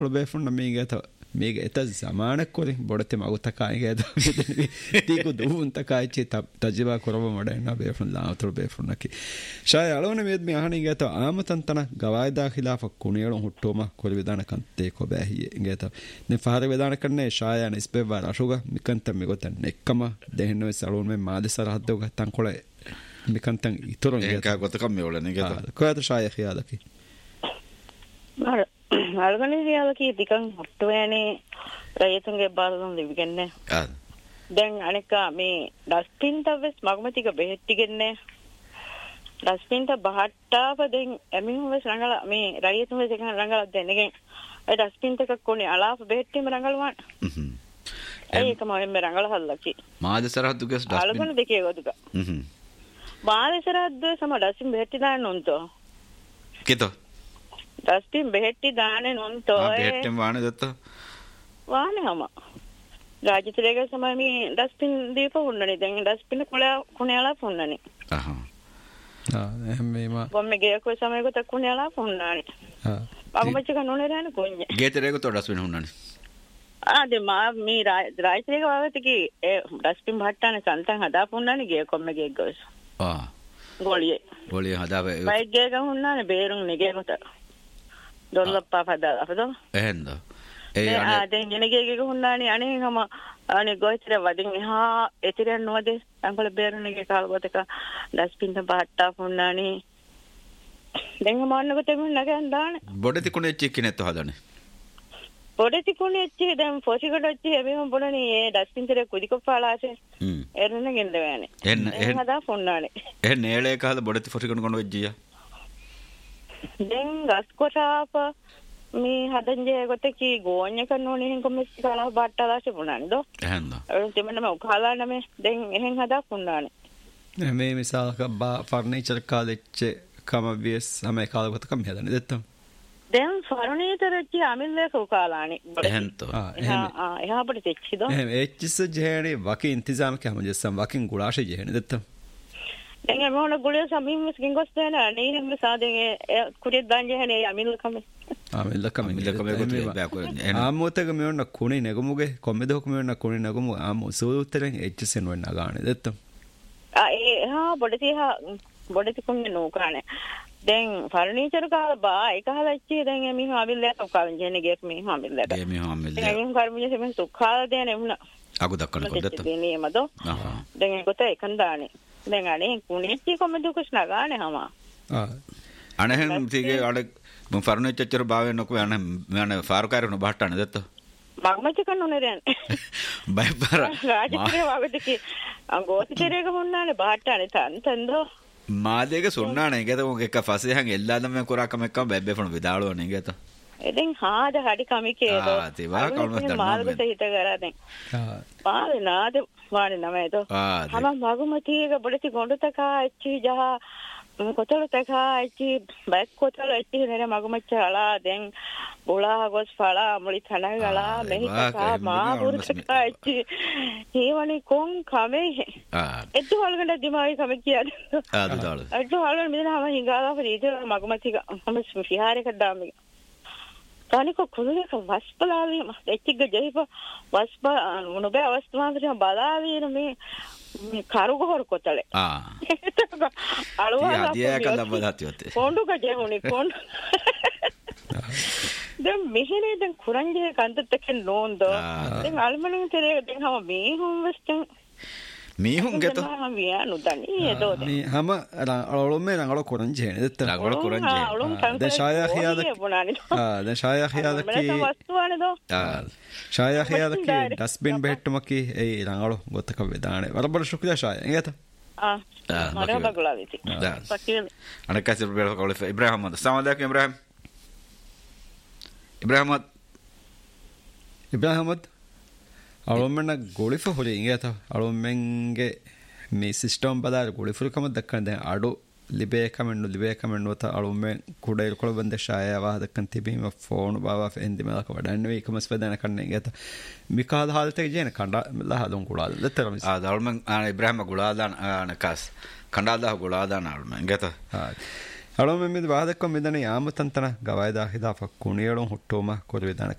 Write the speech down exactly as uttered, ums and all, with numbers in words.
ಬೇಫುಂಡ ಮೀಗೇತ ಮೀಗ ಎತ ಸಮಾನಕ್ಕೊರಿ ಬೊಡತೆ ಮಗುತಕಾಯಿಗೇದ ತೀಕು ದುವಂತಕಾಯಿಚಿ ತಜಿಬಾ ಕೊರಬ ಮಡೆನ್ನ ಬೇಫುಂಡ ಲಾವತರು ಬೇಫುಂಡಕಿ ಶಾಯ ಅಳವನ ಮೇದ್ ಮಿ ಅಹಣಿಗೇತ ಆಮತಂತನ ಗವಾಯ್ದಾ ಖಿಲಾಫ ಕುಣಿಯಳು ಹುಟ್ಟೋಮ ಕೊರಿ ವಿಧಾನ ಕಂತೆ ಕೊಬಾಹಿಯೆ ಇಂಗೇತ ನೆ ಫಾರ ವಿಧಾನ ಕನ್ನೆ ಶಾಯ ನಿಸ್ಬೆವಾ ರಶುಗ ಮಿಕಂತ ಮಿಗೊತ ನೆಕ್ಕಮ ದೆಹನ್ನವೆ ಸಳವನ ಮೆ ಮಾದಿ ಸರಹದ್ದೋಗ ತಂಕೊಳೆ ಮಿಕಂತಂ ಇತರು ಇಂಗೇತ ಗೊತಕಂ ಮೇವಳೆ ನಿಗೇತ ಕೊಯತ ಶಾಯ ಖಿಯಾಲಕಿ ಮಾರ අල්ගනේ රියාලකී ටිකන් හොට්ටුවෑනේ රයතුන්ගේ බාරදුන් දෙවිගන්නේ ආ දැන් අනික මේ ඩස්පින් තවස් මගමතික බෙහෙට්ටිගෙන්නේ ඩස්පින් ත බහට්ටාව දැන් එමිහුවස් රංගල මේ රයතුන්ගේ එකන රංගල දෙන්නගෙන් ඒ ඩස්පින් තක කොනේ අලාප බෙහෙට්ටිම රංගලවන් හ්ම් ඒක මම මේ රංගල හල්ලකි මාද සරහද්දුගේ ඩස්පින් අල්ගනේ දෙකේ ගොදුක හ්ම් මාද සරහද්දුවේ සම ඩස්පින් බෙහෙට්ටි දාන්න උන්තෝ කිතෝ ඩස්පින් බෙහෙට්ටි දාන්නේ නොන්තෝ ආ බෙහෙට්ටෙන් වානේ දත්ත වානේ හම රාජිතලේක සමය මේ ඩස්පින් දීප හොන්නනේ දැන් ඩස්පින් කොළ කොණයාලා පොන්නනේ ආහ් ආ එහෙමම ගොම්මේ ගේකෝ සමයකට කොණයාලා පොන්නානේ ආ මගමච්ච කනෝනේ රානේ කොන්නේ ගේතරේක තෝ ඩස්පින් හොන්නනේ ආ දෙ මා මේ රාජිතලේක වාවතකි ඒ ඩස්පින් භට්ටානේ සන්තන් හදා පොන්නානේ ගේ කොම්මේ ගේ ගොස් ආ ගෝලියේ ගෝලියේ හදා වේ බයික් ගේ ගහුන්නානේ බේරුන් නෙගේ කොට දොල්ලප්පා පදා අපදෝ එහෙන්ද ඒ අනේ ආ දැන් ගෙනගේ ගේ ගහුන්නානේ අනේ හැම අනේ ගොයිතර වදින් එහා එතිරන් නොදේ අංගල බේරුන්ගේ කාලවතක ඩස්පින් ත බහට්ටා පොන්නානේ දැන් මාන්නකට මෙන්න නගන් දාන බොඩති කුණේ චෙක් නැත්තු හදනේ බොඩති කුණේ චෙක් දැන් පොසිකට චෙක් එමෙම බොඩනේ ඒ ඩස්පින් තරේ කුදිකොපාලාසේ හ්ම් එරන ගෙන්ද වෑනේ එන්න එන්න හදා පොන්නානේ එ නේලේ කාල බොඩති පොසිකට කොන වෙජ්ජියා දැන් ගස් කොටාප මේ හදන්ජේ ගොතකි ගෝඤ්ඤ කරනෝනේ හින් කොම්මස් කාලා බට්ටලා තිබුණානේ එහෙන්ද ඒ දෙමන්නම උකාලා නම දැන් එහෙන් හදා පුන්නානේ මේ මිසාලක බා ෆර්නිචර් කාලෙච්ච කම වියස් හැම කාලකට කම හදන්නේ දෙත්තම් දැන් ෆර්නිචර් එච්ච අමිල්ලේක උකාලානේ එහෙන්ත ආ ආ එහා අපිට තෙච්චිද එහෙම එච්චස ජේනේ වකි ඉන්තිසාම කම ජස්සම් වකින් ගුලාෂේ ජේනේ දෙත්තම් දැන් මොන ගුලිය සමීමස් කිංගොස් තේන නේ හැම සාදෙන් ඒ කුරිය දාන්නේ හැනේ අමිල් කම අමිල් කම අමිල් කම ගොතේ බෑකෝ ආමෝතක මෙන්න කුණි නගමුගේ කොම්මෙදෝක මෙන්න කුණි නගමු ආමෝ සූතරෙන් එච්චසෙන් වෙන්න ගානේ දෙත්තම් ආ ඒ හා බොඩති හා බොඩති කුන්නේ නෝකානේ දැන් ෆර්නිචර් කාල බා එක හලච්චි දැන් මේ අමිල්ලට උකාලන් ජෙනේ ගෙක් මේ අමිල්ලට ඒ මේ අමිල්ල දැන් මේ කර්මිය සෙමන් සුඛාල දෙන එමුණ අගු දක්කන කොද්දත්ත දෙන්නේ මදෝ ආහ් දැන් ඒකට එකන් දානේ දැන් අනේ කුණිච්චි කොම්ම දුකස් නගානේ හම ආ අනහෙන් තිගේ අඩ මම ෆර්නිචර් චර බාවෙ නකෝ යන මම ෆාරුකාරන බහට්ටන දත්ත මගමච්ච කන්නෝනේ දැන් බයිපර රාජිත්‍රේ වගදකි අංගෝතිතරේක මුන්නානේ බහට්ටනේ තන්තන්දෝ මාදේක සොන්නානේ ගේත මොක එක ෆසෙහන් එල්ලාදම කොරාකම එක්කම බැබ්බේ ෆොන විදාලෝනේ ගේත එදින් හාද හඩි කමිකේදෝ ආ තේවා කවුරුත් දන්නවා මාල්ගත හිත කරා දැන් ආ පාද නාද වානේ නමේදෝ ආ හම මගමතියක බොඩති ගොඬතකා එච්චි ජහ කොතල තකා එච්චි බයික් කොතල එච්චි නේ මගමච්ච අලා දැන් බෝලා ගොස් ඵලා මුලි තනගලා මෙහි තකා මා පුරුතකා එච්චි හේවනි කොන් කමේ ආ එතු හල්ගන්න දිමායි කම කියන්නේ ආ දුදාල එතු හල්ගන්න මෙතන හම හිඟාලා පරිද මගමතික හම විහාරයක දාමි තනික කුලේක වස්පලාවි එච්චිග ජෙහිප වස්ප මොනබේ අවස්ථාවන්ට බලාවීන මේ මේ කරුගොර කොතලේ ආ අලුවා දියා කල්ලා බදාතියොත් කොණ්ඩු කජෙහුනි කොණ්ඩු දැන් මෙහෙනේ දැන් කුරංජේ කන්දත් එක්ක නෝන්දෝ දැන් අල්මනින් තේරෙ දැන් හම මේ හොම් වෙස්ටන් මීහුන් ගෙතෝ හම වියා නුදනි එදෝ මේ හැම අලොලොමේ රංගල කොරංජේ දෙත්තම් රංගල කොරංජේ දැන් ශායා හියාද ආ දැන් ශායා හියාද කි වස්තුවනදෝ ආ ශායා හියාද කි ඩස්බින් බෙහෙට්ටමකි ඒ රංගල ගොතක වේදානේ වරබර ශුක්‍රියා ශායා එගත ආ මරා බගලා විති පක්කින අනකසි බෙල කෝල ඉබ්‍රාහිම් අස්සලාමු අලයිකුම් ඉබ්‍රාහිම් ඉබ්‍රාහිම් ඉබ්‍රාහිම් අලොම්මන ගොලිෆ හොරේ ඉංගත අලොම්මෙන්ගේ මේ සිස්ටම් බදාර ගොලිෆුල්කම දක්කන දැන් අඩු ලිබේ කමෙන්ඩු ලිබේ කමෙන්ඩු වත අලොම්මෙන් කුඩේල් කොළ බන්ද ශායා වාහ දක්කන් තිබීම ෆෝන් බාවා ෆෙන්දි මලක වඩන්න වේ කමස් වදන කන්නේ ඉංගත මිකාද හාල්තේ ජේන කණ්ඩා මලා හදුන් කුඩාද දෙතරම ආ අලොම්මෙන් ආ ඉබ්‍රාහිම් ගුලාදාන අනකස් කණ්ඩාදා ගුලාදාන අලොම්මෙන් ඉංගත ආ අලොම්මෙන් මිද වාහ දක්කම මෙදන යාමතන්තන ගවයදා හිදා ෆක්කුණියලොන් හුට්ටෝම කොර වේදන